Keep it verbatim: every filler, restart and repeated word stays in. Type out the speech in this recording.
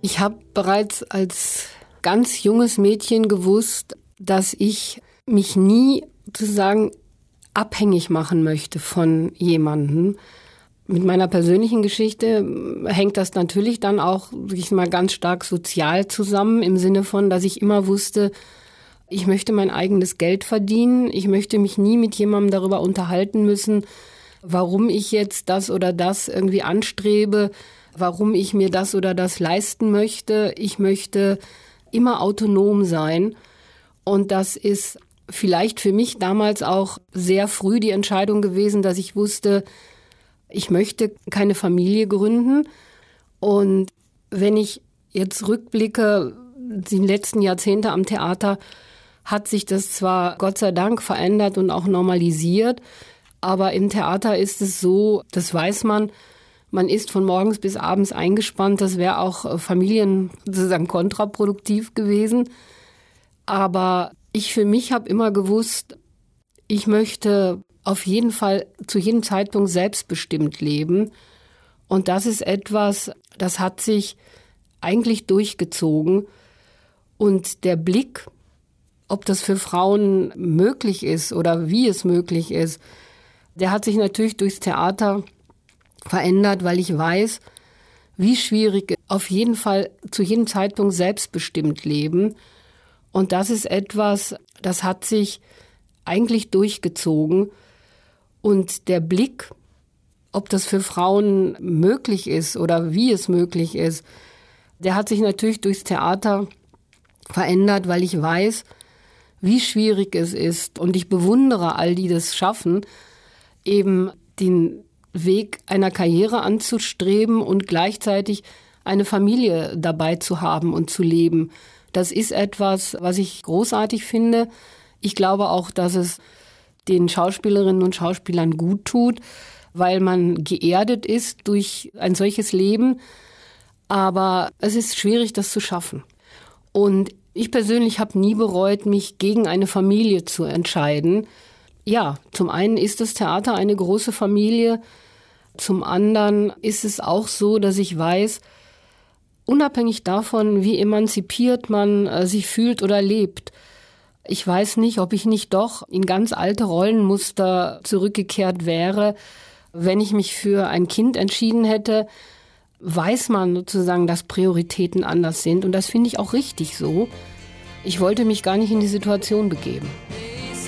Ich habe bereits als ganz junges Mädchen gewusst, dass ich mich nie sozusagen abhängig machen möchte von jemandem. Mit meiner persönlichen Geschichte hängt das natürlich dann auch, sag ich mal, ganz stark sozial zusammen, im Sinne von, dass ich immer wusste, ich möchte mein eigenes Geld verdienen. Ich möchte mich nie mit jemandem darüber unterhalten müssen, warum ich jetzt das oder das irgendwie anstrebe, warum ich mir das oder das leisten möchte. Ich möchte immer autonom sein. Und das ist vielleicht für mich damals auch sehr früh die Entscheidung gewesen, dass ich wusste, ich möchte keine Familie gründen. Und wenn ich jetzt rückblicke, die letzten Jahrzehnte am Theater, hat sich das zwar Gott sei Dank verändert und auch normalisiert, aber im Theater ist es so, das weiß man, man ist von morgens bis abends eingespannt. Das wäre auch Familien sozusagen kontraproduktiv gewesen. Aber ich für mich habe immer gewusst, ich möchte auf jeden Fall zu jedem Zeitpunkt selbstbestimmt leben. Und das ist etwas, das hat sich eigentlich durchgezogen. Und der Blick, ob das für Frauen möglich ist oder wie es möglich ist, der hat sich natürlich durchs Theater verändert, weil ich weiß, wie schwierig auf jeden Fall zu jedem Zeitpunkt selbstbestimmt leben. Und das ist etwas, das hat sich eigentlich durchgezogen. Und der Blick, ob das für Frauen möglich ist oder wie es möglich ist, der hat sich natürlich durchs Theater verändert, weil ich weiß, wie schwierig es ist. Und ich bewundere all die das schaffen, eben den Weg einer Karriere anzustreben und gleichzeitig eine Familie dabei zu haben und zu leben. Das ist etwas, was ich großartig finde. Ich glaube auch, dass es den Schauspielerinnen und Schauspielern gut tut, weil man geerdet ist durch ein solches Leben. Aber es ist schwierig, das zu schaffen. Und ich persönlich habe nie bereut, mich gegen eine Familie zu entscheiden. Ja, zum einen ist das Theater eine große Familie. Zum anderen ist es auch so, dass ich weiß, unabhängig davon, wie emanzipiert man äh, sich fühlt oder lebt, ich weiß nicht, ob ich nicht doch in ganz alte Rollenmuster zurückgekehrt wäre. Wenn ich mich für ein Kind entschieden hätte, weiß man sozusagen, dass Prioritäten anders sind. Und das finde ich auch richtig so. Ich wollte mich gar nicht in die Situation begeben.